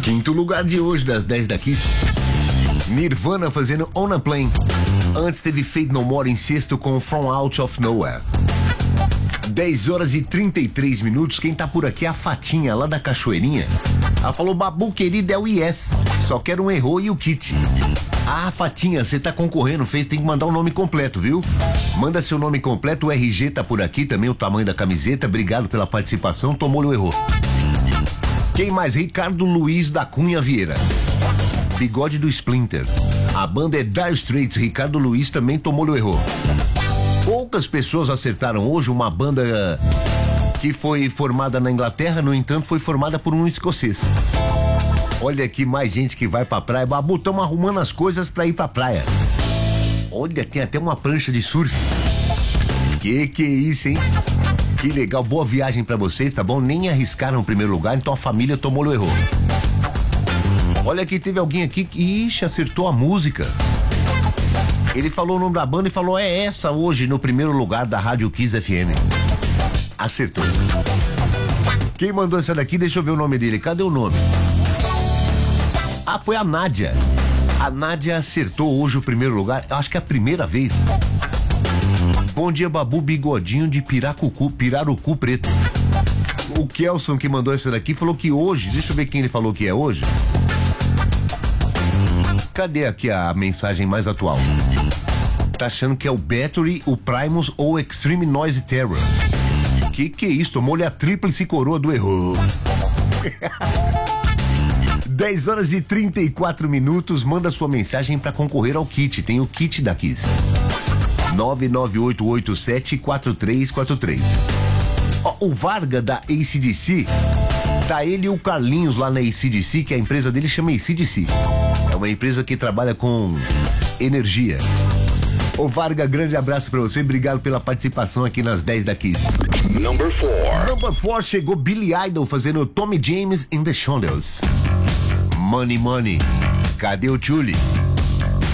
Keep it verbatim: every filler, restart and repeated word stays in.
Quinto lugar de hoje, das dez da Kiss. Nirvana fazendo On a Plane. Antes teve Faith No More em sexto com From Out of Nowhere. dez horas e trinta e três minutos. Quem tá por aqui é a Fatinha, lá da Cachoeirinha. Ela falou: Babu, querido, é o Yes. Só quero um erro e o kit. Ah, Fatinha, você tá concorrendo, fez, tem que mandar o nome completo, viu? Manda seu nome completo, o R G tá por aqui também, o tamanho da camiseta. Obrigado pela participação, tomou-lhe o erro. Quem mais? Ricardo Luiz da Cunha Vieira. Bigode do Splinter. A banda é Dire Straits. Ricardo Luiz também tomou-lhe o erro. Poucas pessoas acertaram hoje. Uma banda que foi formada na Inglaterra, no entanto, foi formada por um escocês. Olha aqui, mais gente que vai pra praia. Babu, estamos arrumando as coisas pra ir pra praia. Olha, tem até uma prancha de surf. Que que é isso, hein? Que legal, boa viagem pra vocês, tá bom? Nem arriscaram o primeiro lugar, então a família tomou o erro. Olha aqui, teve alguém aqui que, ixi, acertou a música. Ele falou o nome da banda e falou: é essa hoje no primeiro lugar da Rádio Kiss F M. Acertou. Quem mandou essa daqui? Deixa eu ver o nome dele. Cadê o nome? Ah, foi a Nádia. A Nádia acertou hoje o primeiro lugar. Eu acho que é a primeira vez. Bom dia, Babu, bigodinho de Piracucu, Pirarucu Preto. O Kelson que mandou essa daqui falou que hoje, deixa eu ver quem ele falou que é hoje. Cadê aqui a mensagem mais atual? Tá achando que é o Battery, o Primus ou o Extreme Noise Terror. Que que é isso? Tomou-lhe a tríplice coroa do erro. dez horas e trinta e quatro minutos. Manda sua mensagem para concorrer ao kit. Tem o kit da Kiss. nove nove oito oito sete quatro três quatro três. Ó, o Varga da A C D C, tá ele e o Carlinhos lá na A C D C, que a empresa dele chama A C D C. É uma empresa que trabalha com energia. Ô Varga, grande abraço pra você, obrigado pela participação aqui nas dez da Kiss. Number four. Number four chegou Billy Idol fazendo Tommy James in the Shadows. Money Money. Cadê o Julie?